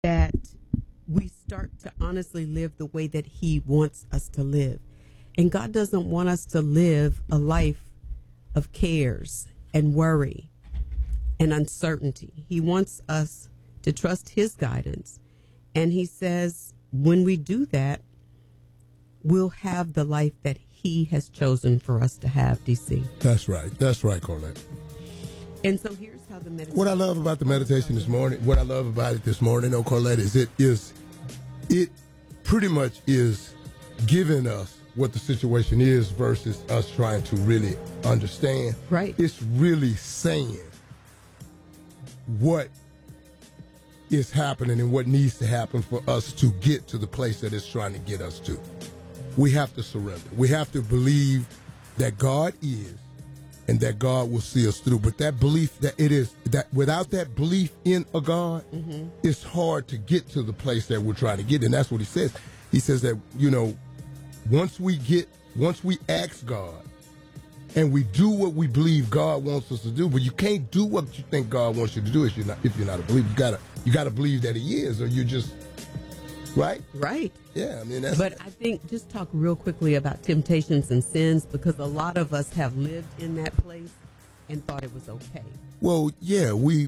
that we start to honestly live the way that he wants us to live. And God doesn't want us to live a life of cares and worry and uncertainty. He wants us to trust his guidance. And he says when we do that, we'll have the life that he has chosen for us to have, DC. That's right. That's right, Colette. And so here's how the meditation. What I love about the meditation this morning, oh, Colette, is it pretty much is giving us what the situation is versus us trying to really understand. Right. It's really saying what is happening and what needs to happen for us to get to the place that it's trying to get us to. We have to surrender. We have to believe that God is and that God will see us through. But that belief that it is, that without that belief in a God, it's hard to get to the place that we're trying to get. And that's what he says. He says that, once we ask God and we do what we believe God wants us to do, but you can't do what you think God wants you to do if you're not a believer. You gotta believe that he is, or you're just right. Yeah, I mean that's. But I think just talk real quickly about temptations and sins, because a lot of us have lived in that place and thought it was okay. Well, yeah, we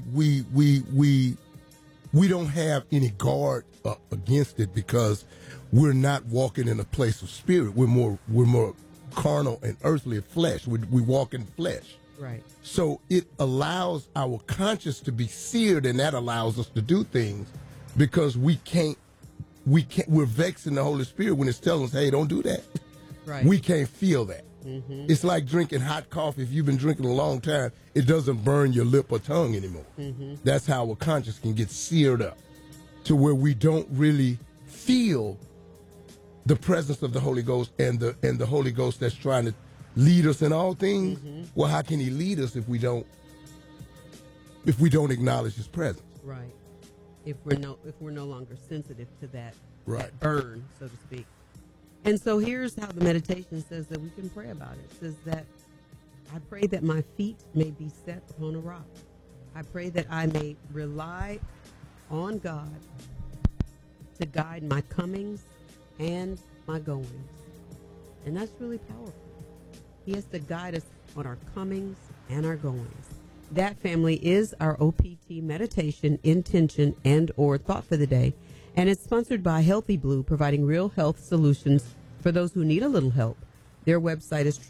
don't have any guard up against it because we're not walking in a place of spirit. We're more carnal and earthly flesh. We walk in flesh. Right. So it allows our conscience to be seared, and that allows us to do things because we're vexing the Holy Spirit when it's telling us, hey, don't do that. Right. We can't feel that. Mm-hmm. It's like drinking hot coffee. If you've been drinking a long time, it doesn't burn your lip or tongue anymore. Mm-hmm. That's how our conscience can get seared up to where we don't really feel the presence of the Holy Ghost and the Holy Ghost that's trying to lead us in all things. Mm-hmm. Well, how can he lead us if we don't acknowledge his presence? Right. If we're no longer sensitive to that, right, that burn, so to speak. And so here's how the meditation says that we can pray about it. It says that I pray that my feet may be set upon a rock. I pray that I may rely on God to guide my comings and my goings. And that's really powerful. He has to guide us on our comings and our goings. That, family, is our OPT meditation, intention, and or thought for the day. And it's sponsored by Healthy Blue, providing real health solutions for those who need a little help. Their website is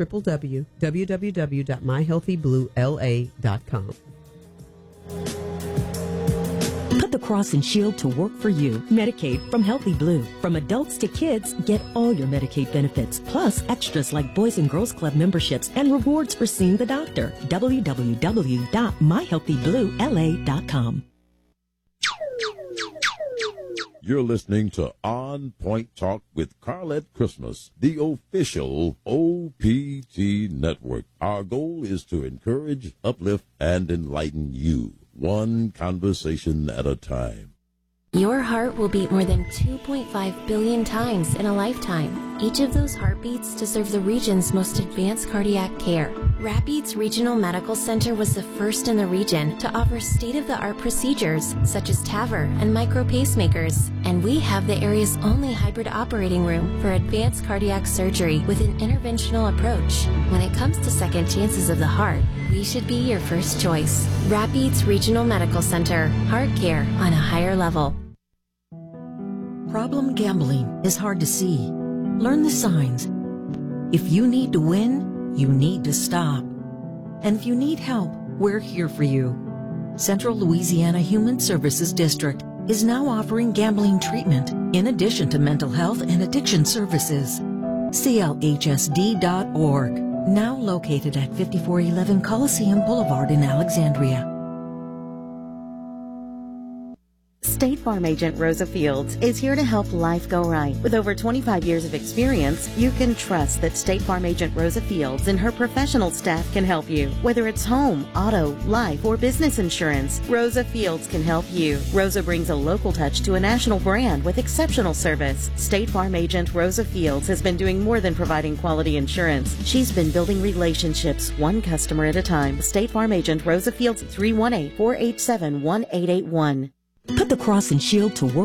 www.myhealthybluela.com. Put the Cross and Shield to work for you. Medicaid from Healthy Blue. From adults to kids, get all your Medicaid benefits, plus extras like Boys and Girls Club memberships and rewards for seeing the doctor. www.myhealthybluela.com. You're listening to On Point Talk with Carlette Christmas, the official OPT network. Our goal is to encourage, uplift, and enlighten you, one conversation at a time. Your heart will beat more than 2.5 billion times in a lifetime. Each of those heartbeats deserves the region's most advanced cardiac care. Rapides Regional Medical Center was the first in the region to offer state-of-the-art procedures such as TAVR and micro pacemakers. And we have the area's only hybrid operating room for advanced cardiac surgery with an interventional approach. When it comes to second chances of the heart, we should be your first choice. Rapides Regional Medical Center. Heart care on a higher level. Problem gambling is hard to see. Learn the signs. If you need to win, you need to stop. And if you need help, we're here for you. Central Louisiana Human Services District is now offering gambling treatment in addition to mental health and addiction services. CLHSD.org, now located at 5411 Coliseum Boulevard in Alexandria. State Farm Agent Rosa Fields is here to help life go right. With over 25 years of experience, you can trust that State Farm Agent Rosa Fields and her professional staff can help you. Whether it's home, auto, life, or business insurance, Rosa Fields can help you. Rosa brings a local touch to a national brand with exceptional service. State Farm Agent Rosa Fields has been doing more than providing quality insurance. She's been building relationships, one customer at a time. State Farm Agent Rosa Fields, 318-487-1881. Put the cross and shield to work